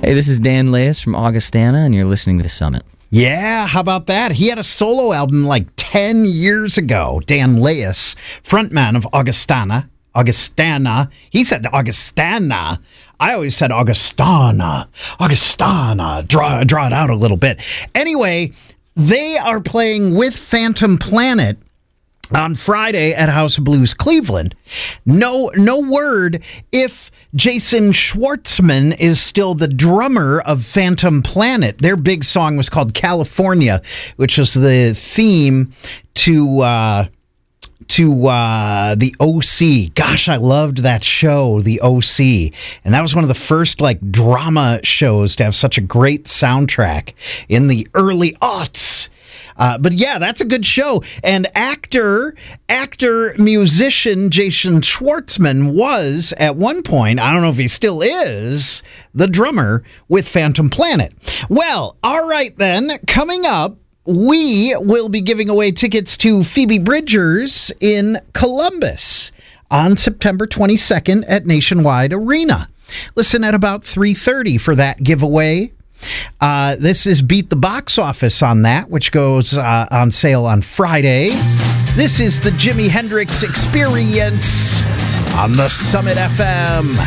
Hey, this is Dan Leas from Augustana, and you're listening to The Summit. Yeah, how about that? He had a solo album like 10 years ago. Dan Leas, frontman of Augustana. He said Augustana. I always said Augustana. Draw it out a little bit. Anyway, they are playing with Phantom Planet on Friday at House of Blues Cleveland. No word if Jason Schwartzman is still the drummer of Phantom Planet. Their big song was called California, which was the theme to the OC. Gosh, I loved that show, the OC. And that was one of the first drama shows to have such a great soundtrack in the early aughts. But yeah, that's a good show. And actor, musician Jason Schwartzman was, at one point, I don't know if he still is, the drummer with Phantom Planet. Well, all right then, coming up, we will be giving away tickets to Phoebe Bridgers in Columbus on September 22nd at Nationwide Arena. Listen at about 3:30 for that giveaway. This is Beat the Box Office on that, which goes on sale on Friday. This is the Jimi Hendrix Experience on the Summit FM.